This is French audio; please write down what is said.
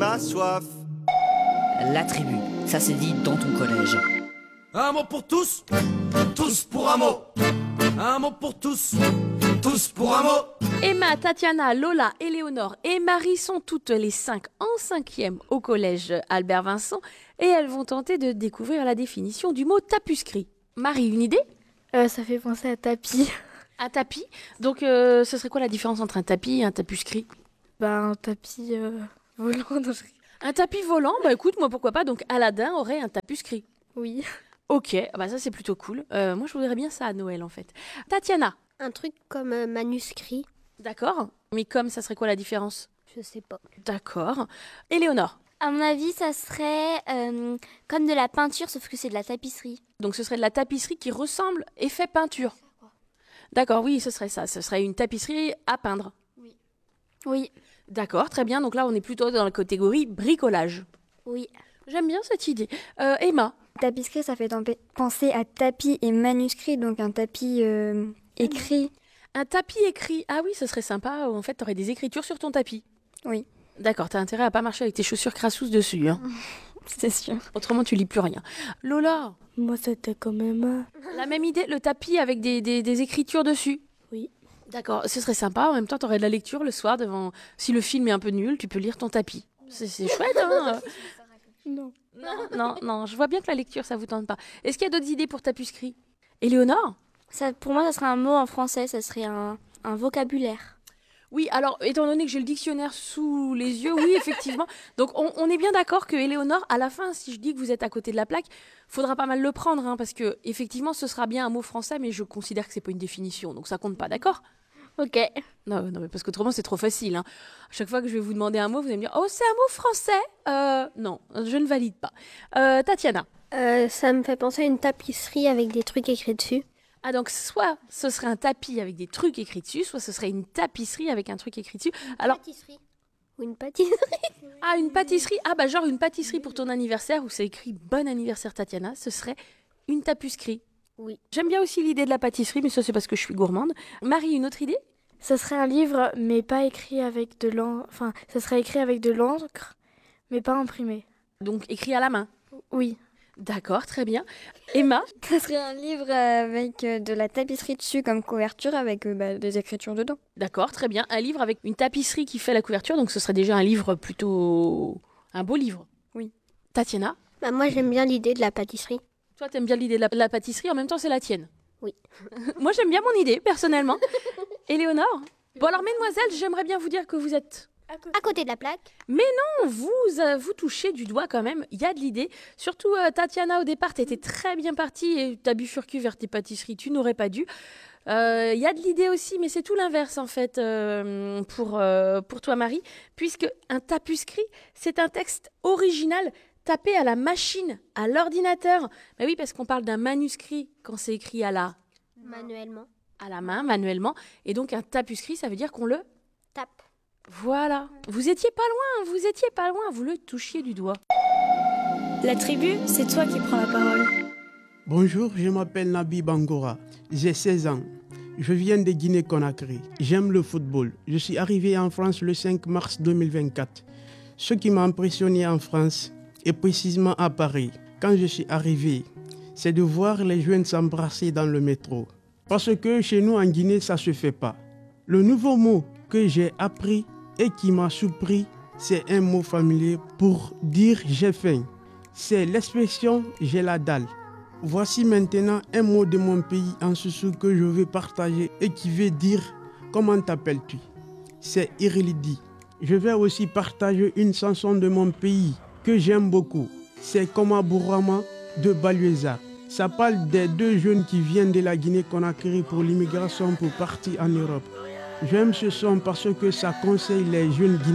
ma soif. La tribu, ça c'est dit dans ton collège. Un mot pour tous, tous pour un mot. Un mot pour tous, tous pour un mot. Emma, Tatiana, Lola, Éléonore et Marie sont toutes les 5 en 5e au collège Albert Vincent et elles vont tenter de découvrir la définition du mot tapuscrit. Marie, une idée ? Ça fait penser à tapis. Un tapis. Donc ce serait quoi la différence entre un tapis et un tapuscrit ? Un tapis volant. Un tapis volant, écoute, moi pourquoi pas, donc Aladdin aurait un tapuscrit. Oui. Ok, ça c'est plutôt cool. Moi je voudrais bien ça à Noël en fait. Tatiana. Un truc comme manuscrit. D'accord, mais comme ça serait quoi la différence ? Je sais pas. D'accord. Éléonore. À mon avis, ça serait comme de la peinture, sauf que c'est de la tapisserie. Donc ce serait de la tapisserie qui ressemble et fait peinture. D'accord, oui, ce serait ça. Ce serait une tapisserie à peindre. Oui. D'accord, très bien. Donc là, on est plutôt dans la catégorie bricolage. Oui. J'aime bien cette idée. Emma. Tapisserie, ça fait penser à tapis et manuscrit, donc un tapis écrit. Un tapis écrit. Ah oui, ce serait sympa. En fait, tu aurais des écritures sur ton tapis. Oui. D'accord, t'as intérêt à pas marcher avec tes chaussures crassous dessus. Hein. C'est sûr. Autrement, tu lis plus rien. Lola. Moi, c'était quand même... La même idée, le tapis avec des écritures dessus. Oui. D'accord, ce serait sympa. En même temps, t'aurais de la lecture le soir devant... Si le film est un peu nul, tu peux lire ton tapis. C'est chouette, hein. Non, je vois bien que la lecture, ça vous tente pas. Est-ce qu'il y a d'autres idées pour tapuscrit ? Éléonore ? Pour moi, ça serait un mot en français, ça serait un vocabulaire. Oui, alors, étant donné que j'ai le dictionnaire sous les yeux, oui, effectivement. Donc, on est bien d'accord que Éléonore, à la fin, si je dis que vous êtes à côté de la plaque, faudra pas mal le prendre, hein, parce que, effectivement, ce sera bien un mot français, mais je considère que c'est pas une définition, donc ça compte pas, d'accord ? Ok. Non, mais parce qu'autrement, c'est trop facile. Hein. À chaque fois que je vais vous demander un mot, vous allez me dire « Oh, c'est un mot français ?» Non, je ne valide pas. Tatiana. Ça me fait penser à une tapisserie avec des trucs écrits dessus. Ah, donc soit ce serait un tapis avec des trucs écrits dessus, soit ce serait une tapisserie avec un truc écrit dessus. Alors, pâtisserie. Ou une pâtisserie. Ah, une pâtisserie. Ah, genre une pâtisserie pour ton anniversaire où c'est écrit « Bon anniversaire Tatiana », ce serait une tapusserie. Oui. J'aime bien aussi l'idée de la pâtisserie, mais ça c'est parce que je suis gourmande. Marie, une autre idée ? Ça serait un livre, mais pas écrit avec de l'encre. Enfin, ça serait écrit avec de l'encre, mais pas imprimé. Donc écrit à la main ? Oui. D'accord, très bien. Emma ? Ça serait un livre avec de la tapisserie dessus comme couverture avec des écritures dedans. D'accord, très bien. Un livre avec une tapisserie qui fait la couverture, donc ce serait déjà un livre plutôt... un beau livre. Oui. Tatiana ? Moi, j'aime bien l'idée de la pâtisserie. Toi, t'aimes bien l'idée de la pâtisserie, en même temps, c'est la tienne. Oui. Moi, j'aime bien mon idée, personnellement. Éléonore ? Bon, alors, mesdemoiselles, j'aimerais bien vous dire que vous êtes... À côté de la plaque. Mais non, vous touchez du doigt quand même, il y a de l'idée. Surtout, Tatiana, au départ, t'étais très bien partie et t'as bifurqué vers tes pâtisseries, tu n'aurais pas dû. Il y a de l'idée aussi, mais c'est tout l'inverse, en fait, pour toi, Marie, puisque un tapuscrit, c'est un texte original tapé à la machine, à l'ordinateur. Mais oui, parce qu'on parle d'un manuscrit quand c'est écrit à la main, manuellement. Et donc, un tapuscrit, ça veut dire qu'on le tape. Voilà. Vous étiez pas loin, vous le touchiez du doigt. La tribu, c'est toi qui prends la parole. Bonjour, je m'appelle Nabi Bangora, j'ai 16 ans. Je viens de Guinée-Conakry. J'aime le football. Je suis arrivé en France le 5 mars 2024. Ce qui m'a impressionné en France, et précisément à Paris, quand je suis arrivé, c'est de voir les jeunes s'embrasser dans le métro. Parce que chez nous en Guinée, ça ne se fait pas. Le nouveau mot que j'ai appris et qui m'a surpris, c'est un mot familier pour dire j'ai faim. C'est l'expression j'ai la dalle. Voici maintenant un mot de mon pays en sous que je vais partager et qui veut dire comment t'appelles-tu. C'est Irilidi. Je vais aussi partager une chanson de mon pays que j'aime beaucoup. C'est Koma Bourama de Balueza. Ça parle des deux jeunes qui viennent de la Guinée-Conakry pour l'immigration pour partir en Europe. J'aime ce son parce que ça conseille les jeunes Guinéens